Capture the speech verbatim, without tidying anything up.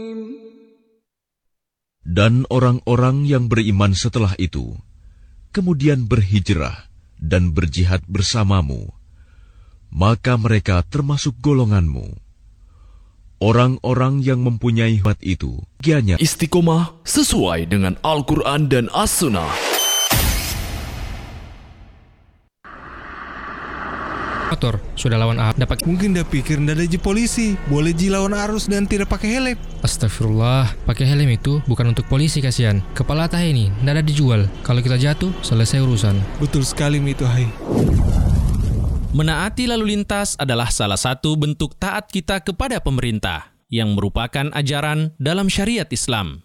Dan orang-orang yang beriman setelah itu, kemudian berhijrah dan berjihad bersamamu, maka mereka termasuk golonganmu. Orang-orang yang mempunyai hikmat itu, bagiannya istiqomah sesuai dengan Al-Quran dan As-Sunnah. Motor sudah lawan arus dapat. Mungkin dah pikir ndak ada ji polisi, boleh ji lawan arus dan tidak pakai helm. Astagfirullah, pakai helm itu bukan untuk polisi, kasihan. Kepala tah ini ndak ada dijual. Kalau kita jatuh, selesai urusan. Betul sekali itu, hai. Menaati lalu lintas adalah salah satu bentuk taat kita kepada pemerintah yang merupakan ajaran dalam syariat Islam.